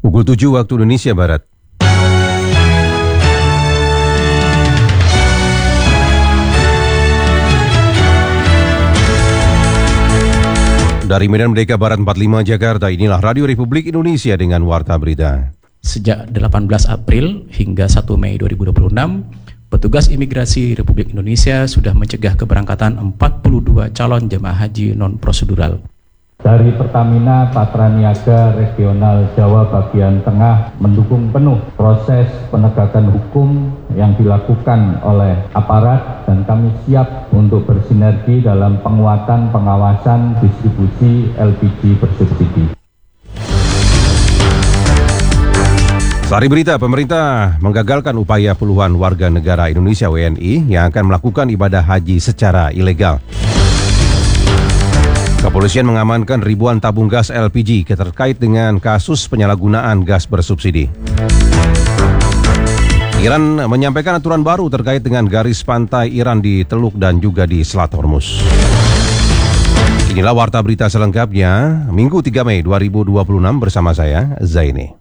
Pukul 7 waktu Indonesia Barat. Dari Medan Merdeka Barat 45 Jakarta, inilah Radio Republik Indonesia dengan Warta Berita. Sejak 18 April hingga 1 Mei 2026, petugas imigrasi Republik Indonesia sudah mencegah keberangkatan 42 calon jemaah haji non-prosedural. Dari Pertamina Patraniaga Regional Jawa bagian tengah mendukung penuh proses penegakan hukum yang dilakukan oleh aparat dan kami siap untuk bersinergi dalam penguatan pengawasan distribusi LPG bersubsidi. Sari berita, pemerintah menggagalkan upaya puluhan warga negara Indonesia WNI yang akan melakukan ibadah haji secara ilegal. Kepolisian mengamankan ribuan tabung gas LPG terkait dengan kasus penyalahgunaan gas bersubsidi. Iran menyampaikan aturan baru terkait dengan garis pantai Iran di Teluk dan juga di Selat Hormuz. Inilah Warta Berita selengkapnya, Minggu 3 Mei 2026 bersama saya, Zaini.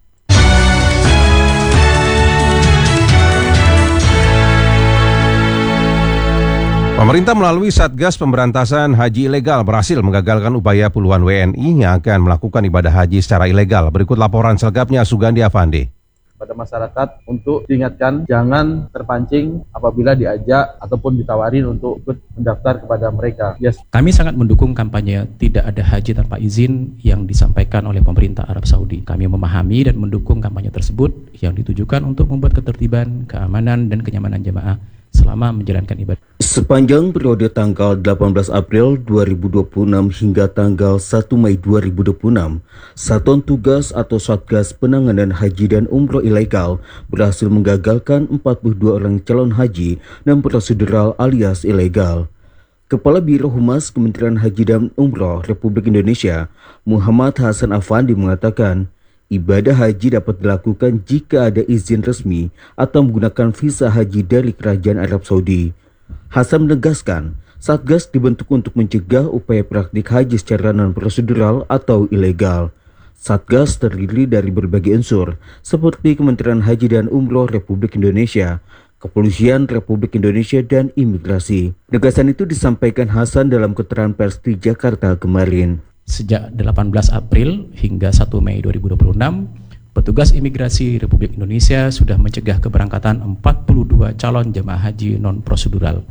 Pemerintah melalui Satgas Pemberantasan Haji Ilegal berhasil menggagalkan upaya puluhan WNI yang akan melakukan ibadah haji secara ilegal. Berikut laporan selengkapnya Sugandi Afandi. Pada masyarakat untuk diingatkan jangan terpancing apabila diajak ataupun ditawarin untuk ikut mendaftar kepada mereka. Kami sangat mendukung kampanye tidak ada haji tanpa izin yang disampaikan oleh pemerintah Arab Saudi. Kami memahami dan mendukung kampanye tersebut yang ditujukan untuk membuat ketertiban, keamanan, dan kenyamanan jemaah selama menjalankan ibadah. Sepanjang periode tanggal 18 April 2026 hingga tanggal 1 Mei 2026, Satuan Tugas atau Satgas Penanganan Haji dan Umroh Ilegal berhasil menggagalkan 42 orang calon haji dan prosedural alias ilegal. Kepala Biro Humas Kementerian Haji dan Umroh Republik Indonesia, Muhammad Hasan Afandi mengatakan, ibadah haji dapat dilakukan jika ada izin resmi atau menggunakan visa haji dari Kerajaan Arab Saudi. Hasan menegaskan, Satgas dibentuk untuk mencegah upaya praktik haji secara non-prosedural atau ilegal. Satgas terdiri dari berbagai unsur, seperti Kementerian Haji dan Umroh Republik Indonesia, Kepolisian Republik Indonesia, dan Imigrasi. Penegasan itu disampaikan Hasan dalam keterangan pers di Jakarta kemarin. Sejak 18 April hingga 1 Mei 2026, petugas imigrasi Republik Indonesia sudah mencegah keberangkatan 42 calon jemaah haji non-prosedural.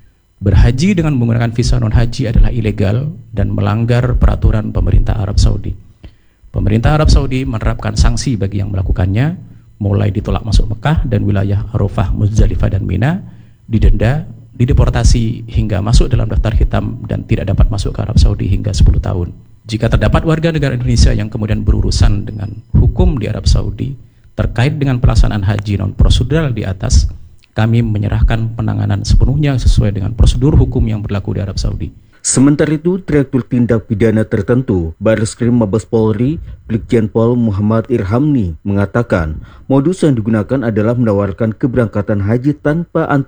Berhaji dengan menggunakan visa non-haji adalah ilegal dan melanggar peraturan pemerintah Arab Saudi. Pemerintah Arab Saudi menerapkan sanksi bagi yang melakukannya, mulai ditolak masuk Mekah dan wilayah Arafah, Muzdalifah, dan Mina, didenda, dideportasi hingga masuk dalam daftar hitam dan tidak dapat masuk ke Arab Saudi hingga 10 tahun. Jika terdapat warga negara Indonesia yang kemudian berurusan dengan hukum di Arab Saudi terkait dengan pelaksanaan haji non-prosedural di atas, kami menyerahkan penanganan sepenuhnya sesuai dengan prosedur hukum yang berlaku di Arab Saudi. Sementara itu, Direktur Tindak Pidana Tertentu Barreskrim Mabes Polri, Brigjen Pol Muhammad Irhamni mengatakan, modus yang digunakan adalah menawarkan keberangkatan haji tanpa